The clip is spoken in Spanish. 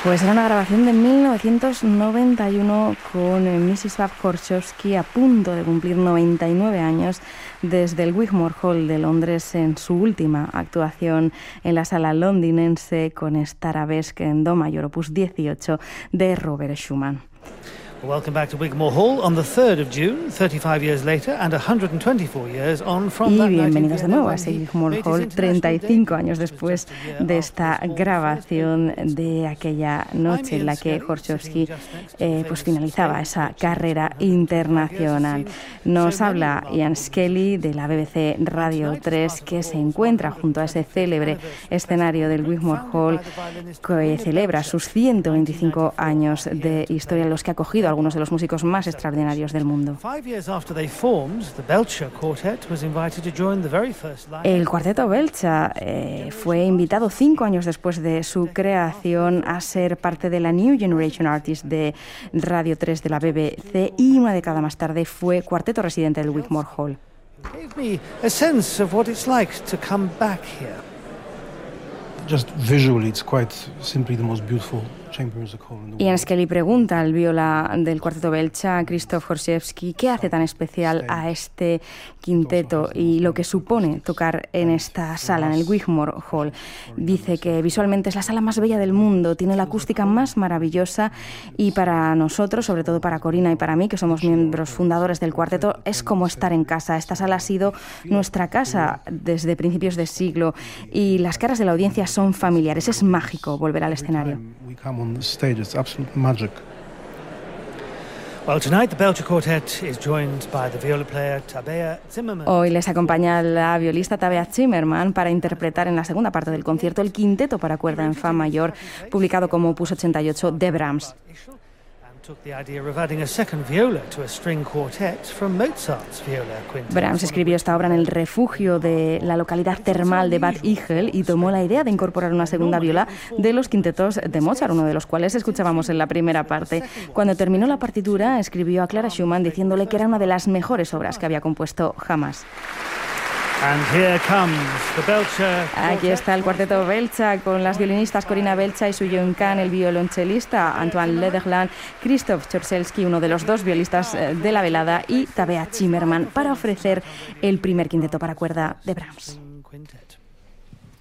Pues era una grabación de 1991 con Mstislav Horšovský a punto de cumplir 99 años desde el Wigmore Hall de Londres en su última actuación en la sala londinense con esta arabesque en do mayor opus 18 de Robert Schumann. Welcome back to Wigmore Hall on the 3rd of June, 35 years later and 124 years on from that night. Y bienvenidos de nuevo a ese Wigmore Hall 35 años después de esta grabación de aquella noche en la que Horšovský pues finalizaba esa carrera internacional. Nos habla Ian Skelly de la BBC Radio 3, que se encuentra junto a ese célebre escenario del Wigmore Hall que celebra sus 125 años de historia, en los que ha acogido algunos de los músicos más extraordinarios del mundo. El cuarteto Belcha fue invitado 5 años después de su creación a ser parte de la New Generation Artists de Radio 3 de la BBC, y una década más tarde fue cuarteto residente del Wigmore Hall. Just visually, it's quite simply the most beautiful chamber music hall in the world. Ian Skelly pregunta al viola del cuarteto Belcha, Krzysztof Horšovský, qué hace tan especial a este quinteto y lo que supone tocar en esta sala, en el Wigmore Hall. Dice que visualmente es la sala más bella del mundo, tiene la acústica más maravillosa, y para nosotros, sobre todo para Corina y para mí, que somos miembros fundadores del cuarteto, es como estar en casa. Esta sala ha sido nuestra casa desde principios de siglo y las caras de la audiencia son familiares. Es mágico volver al escenario. Hoy les acompaña la violista Tabea Zimmerman para interpretar en la segunda parte del concierto el quinteto para cuerda en fa mayor, publicado como opus 88 de Brahms. Brahms escribió esta obra en el refugio de la localidad termal de Bad Ischl y tomó la idea de incorporar una segunda viola de los quintetos de Mozart, uno de los cuales escuchábamos en la primera parte. Cuando terminó la partitura, escribió a Clara Schumann diciéndole que era una de las mejores obras que había compuesto jamás. Aquí está el cuarteto Belcha con las violinistas Corina Belcha y Su-Yeon Kang, el violonchelista Antoine Lederland, Krzysztof Horšovský, uno de los dos violistas de la velada, y Tabea Zimmerman, para ofrecer el primer quinteto para cuerda de Brahms.